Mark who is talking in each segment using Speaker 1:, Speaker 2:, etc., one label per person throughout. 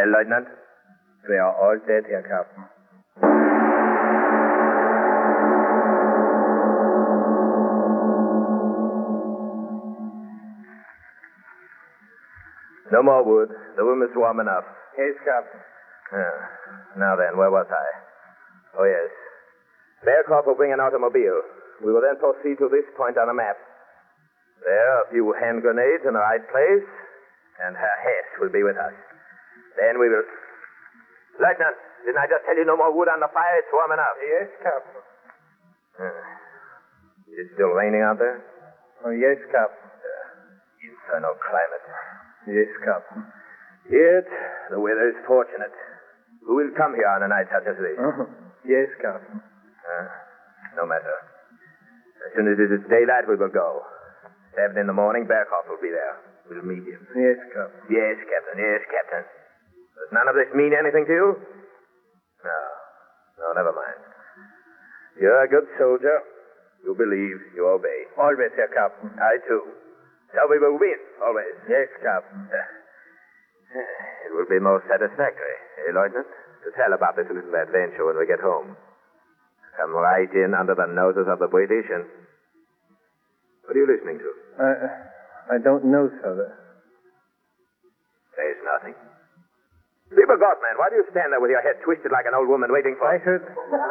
Speaker 1: Well, Lieutenant?
Speaker 2: We are all dead here, Captain.
Speaker 1: No more wood. The room is warm enough.
Speaker 2: Yes, Captain.
Speaker 1: Now then, where was I? Oh, yes. Bearcroft will bring an automobile. We will then proceed to this point on a map. There, a few hand grenades in the right place, and Herr Hess will be with us. Then we will... Lieutenant, didn't I just tell you no more wood on the fire? It's warm enough.
Speaker 2: Yes, Captain.
Speaker 1: Is it still raining out there?
Speaker 2: Oh, yes, Captain.
Speaker 1: Infernal climate.
Speaker 2: Yes, Captain.
Speaker 1: Yet, the weather is fortunate. Who will come here on a night such as this?
Speaker 2: Yes, Captain.
Speaker 1: No matter. As soon as it is daylight, we will go. 7 in the morning, Bearcroft will be there. We'll meet him.
Speaker 2: Yes, Captain.
Speaker 1: Yes, Captain. Yes, Captain. Does none of this mean anything to you? No, never mind. You're a good soldier. You believe, you obey.
Speaker 2: Always, Herr Captain.
Speaker 1: I, too. So we will win, always.
Speaker 2: Yes, Captain.
Speaker 1: It will be most satisfactory, Lieutenant, to tell about this little adventure when we get home. Come right in under the noses of the British and... What are you listening to?
Speaker 2: I don't know, sir.
Speaker 1: There's nothing. Be forgot, man. Why do you stand there with your head twisted like an old woman waiting for...
Speaker 2: I heard...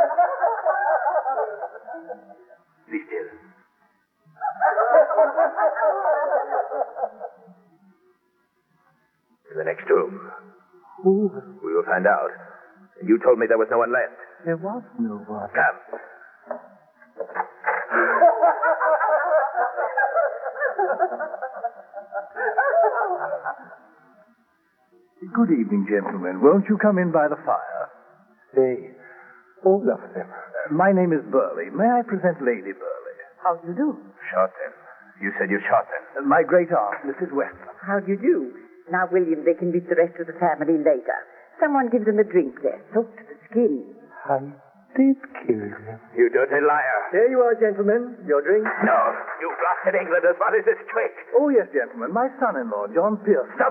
Speaker 1: Be still. In the next room.
Speaker 2: Who?
Speaker 1: We will find out. And you told me there was no one left.
Speaker 2: There was no one.
Speaker 1: Come.
Speaker 2: Good evening, gentlemen. Won't you come in by the fire? Stay. All of them. My name is Burley. May I present Lady Burley?
Speaker 3: How do you do?
Speaker 1: Shot them. You said you shot them.
Speaker 2: My great aunt, Mrs. Westphal.
Speaker 3: How do you do? Now, William, they can meet the rest of the family later. Someone give them a drink there. Soaked to the skin.
Speaker 2: I did kill him.
Speaker 1: You dirty liar.
Speaker 2: Here you are, gentlemen. Your drink.
Speaker 1: No. You blasted Englanders. What is this trick?
Speaker 2: Oh, yes, gentlemen. My son-in-law, John Pierce.